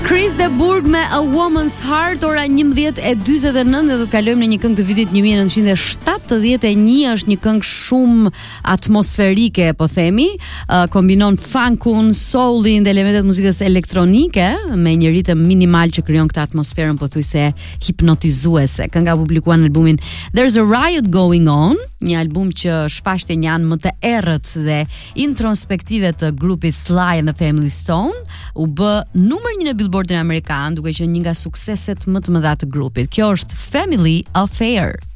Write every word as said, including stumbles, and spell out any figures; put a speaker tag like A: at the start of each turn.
A: Chris de Burgh me A Woman's Heart, ora njëmbëdhjetë e dyzet e nëntë, do të kalojmë në një këngë të vitit një mijë e nëntëqind e shtatëdhjetë e një, është një këngë shumë atmosferike, po themi, uh, kombinon funkun, soulin dhe elementet muzikës elektronike me një ritëm minimal që krijon këtë atmosferën pothuajse hipnotizuese. Kënga publikuar në albumin There's a Riot Going On, një album që shfaqte një anë më të errët dhe introspektive të grupit Sly and the Family Stone, u bë numër një në Billboardin amerikan, duke qenë një nga sukseset më të mëdha të grupit. Kjo është Family Affair.